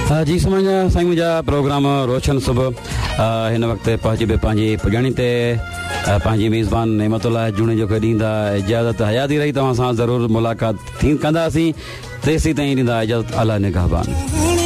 जी समझ साईं मुंहिंजा प्रोग्राम रोशन सुबह हिन वक़्तु पहुची बि पंहिंजी पुॼाणी ते पंहिंजी मेज़बान नेमतुल्लाह जूणे जो ॾींदा इजाज़त हयाती रही तव्हां सां ज़रूरु मुलाक़ात कंदासीं तेसीं ताईं ॾींदा इजाज़त अला निगहबान।